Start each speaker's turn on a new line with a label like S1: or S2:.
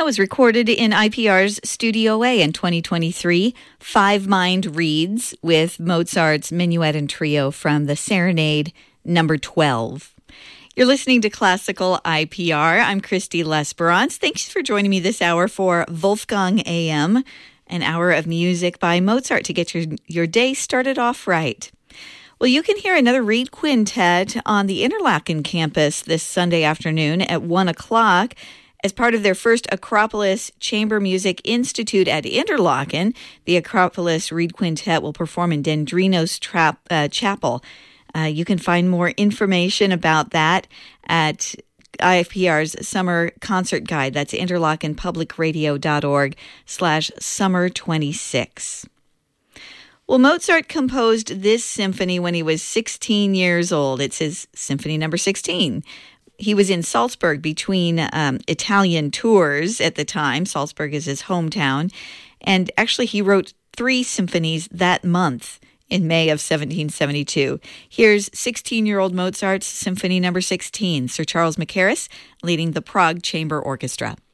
S1: That was recorded in IPR's Studio A in 2023. Five Mind Reads with Mozart's Minuet and Trio from the Serenade number 12. You're listening to Classical IPR. I'm Christy Lesperance. Thanks for joining me this hour for Wolfgang AM, an hour of music by Mozart to get your day started off right. Well, you can hear another Reed Quintet on the Interlaken campus this Sunday afternoon at 1 o'clock. As part of their first Acropolis Chamber Music Institute at Interlaken, the Acropolis Reed Quintet will perform in Dendrinos Chapel. You can find more information about that at IFPR's Summer Concert Guide. That's interlakenpublicradio.org/summer26. Well, Mozart composed this symphony when he was 16 years old. It's his symphony number 16. He was in Salzburg between Italian tours at the time. Salzburg is his hometown. And actually, he wrote 3 symphonies that month in May of 1772. Here's 16-year-old Mozart's Symphony number 16, Sir Charles Mackerras leading the Prague Chamber Orchestra.